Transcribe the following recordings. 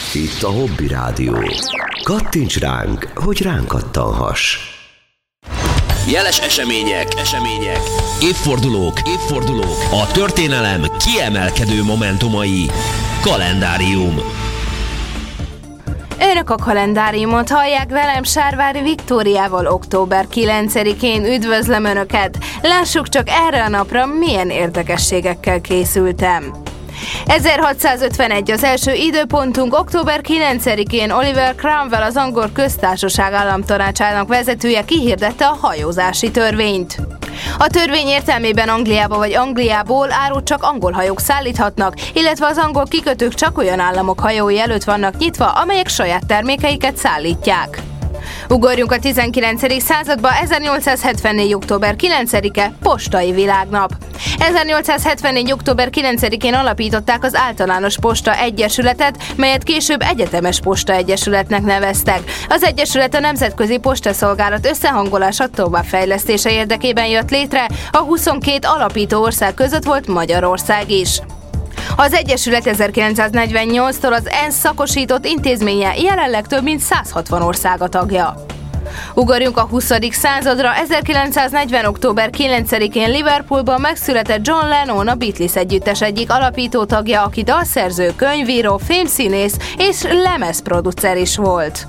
Itt a Hobby Rádió. Kattints ránk, hogy ránk kattanhass. Jeles események, évfordulók, a történelem kiemelkedő momentumai. Kalendárium. Önök a kalendáriumot hallják, velem Sárvári Viktóriával. Október 9-én üdvözlöm Önöket. Lássuk csak erre a napra, milyen érdekességekkel készültem. 1651 az első időpontunk. Október 9-én Oliver Cromwell, az angol köztársaság államtanácsának vezetője kihirdette a hajózási törvényt. A törvény értelmében Angliába vagy Angliából árut csak angol hajók szállíthatnak, illetve az angol kikötők csak olyan államok hajói előtt vannak nyitva, amelyek saját termékeiket szállítják. Ugorjunk a 19. századba, 1874. október 9-e, postai világnap. 1874. október 9-én alapították az Általános Posta Egyesületet, melyet később Egyetemes Posta Egyesületnek neveztek. Az egyesület a nemzetközi postaszolgálat összehangolása továbbfejlesztése érdekében jött létre, a 22 alapító ország között volt Magyarország is. Az Egyesület 1948-tól az ENSZ szakosított intézménye, jelenleg több mint 160 ország a tagja. Ugorjunk a 20. századra, 1940. október 9-én Liverpoolban megszületett John Lennon, a Beatles együttes egyik alapító tagja, aki dalszerző, könyvíró, filmszínész és lemezproducer is volt.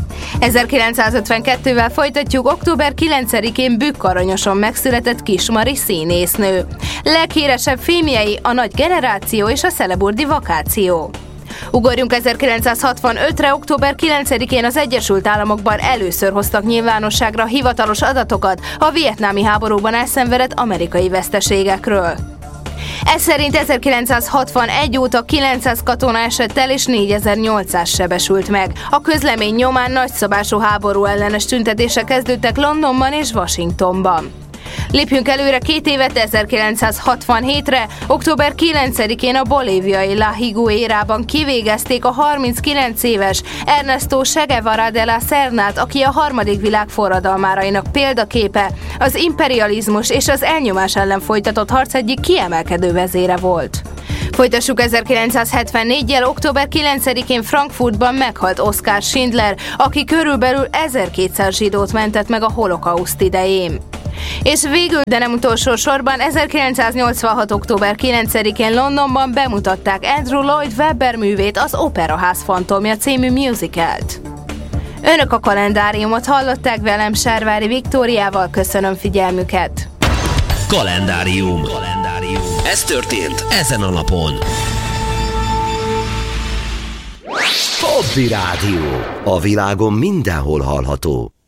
1952-vel folytatjuk, október 9-én Bükk-Aranyoson megszületett Kis-Mari színésznő. Leghíresebb filmjei a Nagy generáció és a Szeleburdi vakáció. Ugorjunk 1965-re, október 9-én az Egyesült Államokban először hoztak nyilvánosságra hivatalos adatokat a vietnámi háborúban elszenvedett amerikai veszteségekről. Ez szerint 1961 óta 900 katona esett el és 4800 sebesült meg. A közlemény nyomán nagyszabású háború ellenes tüntetések kezdődtek Londonban és Washingtonban. Lépjünk előre 2 évet, 1967-re, október 9-én a bolíviai La Higuerában kivégezték a 39 éves Ernesto Che Guevara de la Sernát, aki a harmadik világ forradalmárainak példaképe, az imperializmus és az elnyomás ellen folytatott harc egyik kiemelkedő vezére volt. Folytassuk 1974-jel, október 9-én Frankfurtban meghalt Oskar Schindler, aki körülbelül 1200 zsidót mentett meg a holokauszt idején. És végül, de nem utolsó sorban, 1986. október 9-én Londonban bemutatták Andrew Lloyd Webber művét, az Operaház fantomja című musicalt. Önök a kalendáriumot hallották, velem Sárvári Viktóriával, köszönöm figyelmüket. Kalendárium. Ez történt ezen a napon. Hobby Rádió. A világon mindenhol hallható.